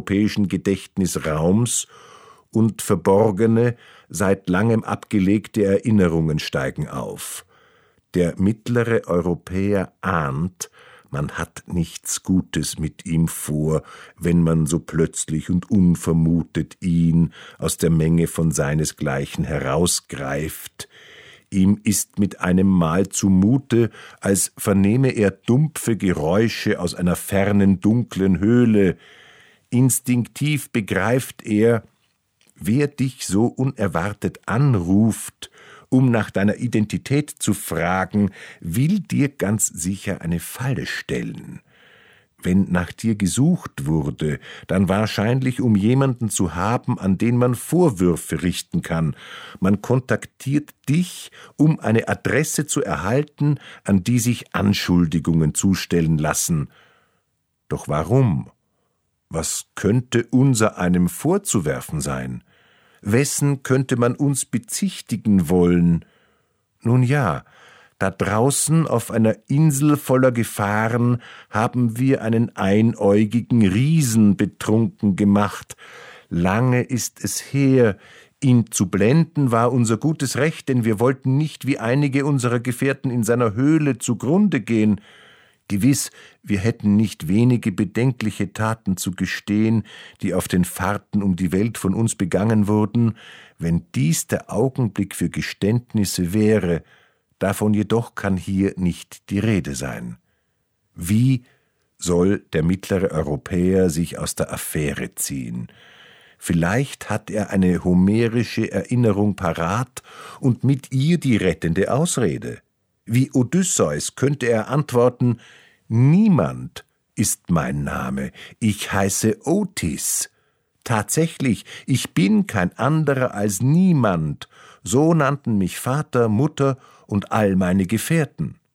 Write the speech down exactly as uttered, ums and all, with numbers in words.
europäischen Gedächtnisraums, und verborgene, seit langem abgelegte Erinnerungen steigen auf. Der mittlere Europäer ahnt, man hat nichts Gutes mit ihm vor, wenn man so plötzlich und unvermutet ihn aus der Menge von seinesgleichen herausgreift. Ihm ist mit einem Mal zumute, als vernehme er dumpfe Geräusche aus einer fernen, dunklen Höhle. Instinktiv begreift er, wer dich so unerwartet anruft, um nach deiner Identität zu fragen, will dir ganz sicher eine Falle stellen. Wenn nach dir gesucht wurde, dann wahrscheinlich, um jemanden zu haben, an den man Vorwürfe richten kann. Man kontaktiert dich, um eine Adresse zu erhalten, an die sich Anschuldigungen zustellen lassen. Doch warum? Was könnte unser einem vorzuwerfen sein? Wessen könnte man uns bezichtigen wollen? Nun ja, da draußen auf einer Insel voller Gefahren haben wir einen einäugigen Riesen betrunken gemacht. Lange ist es her, ihn zu blenden war unser gutes Recht, denn wir wollten nicht wie einige unserer Gefährten in seiner Höhle zugrunde gehen. Gewiss, wir hätten nicht wenige bedenkliche Taten zu gestehen, die auf den Fahrten um die Welt von uns begangen wurden, wenn dies der Augenblick für Geständnisse wäre. Davon jedoch kann hier nicht die Rede sein. Wie soll der mittlere Europäer sich aus der Affäre ziehen? Vielleicht hat er eine homerische Erinnerung parat und mit ihr die rettende Ausrede. Wie Odysseus könnte er antworten: Niemand ist mein Name, ich heiße Otis. Tatsächlich, ich bin kein anderer als niemand, so nannten mich Vater, Mutter und all meine Gefährten.